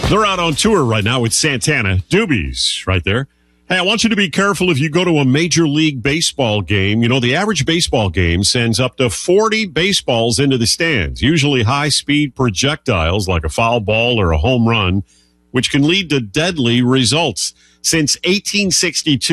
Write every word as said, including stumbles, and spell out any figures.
They're out on tour right now with Santana. Doobies right there. Hey, I want you to be careful if you go to a Major League Baseball game. You know, the average baseball game sends up to forty baseballs into the stands, usually high-speed projectiles like a foul ball or a home run, which can lead to deadly results. Since eighteen sixty-two,